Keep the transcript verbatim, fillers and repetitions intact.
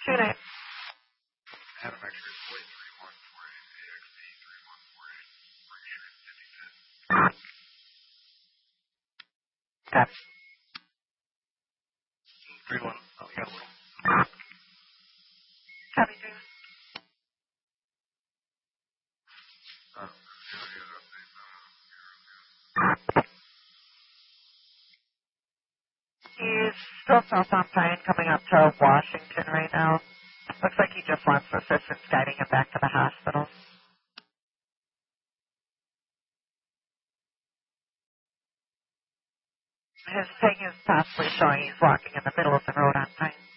night. Adam X-ray forty three one four eight, A X D three one four eight, British fifty-two. Got three one, oh, we got a little. Happy dreams. Oh, yeah, yeah, update. He's still south on Pine coming up to Washington right now. Looks like he just wants assistance guiding him back to the hospital. His thing is possibly showing he's walking in the middle of the road on Pine.